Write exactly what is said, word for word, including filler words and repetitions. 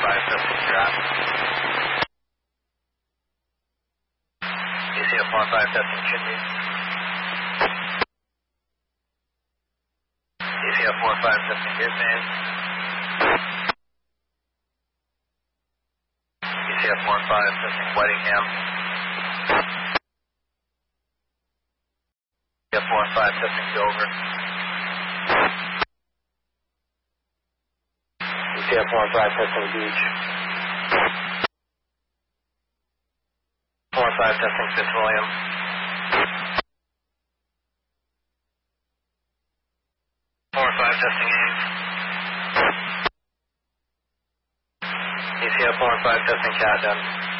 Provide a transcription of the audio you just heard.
five, testing drop. E C F one five, testing chimney. E C F one five, testing gear fan. E C F one five, testing Weddingham. E C F one five, testing Dover. E C F one five, testing Beach. one five, testing Fitzwilliam. four five, testing Ames. E C F one five, testing Catden.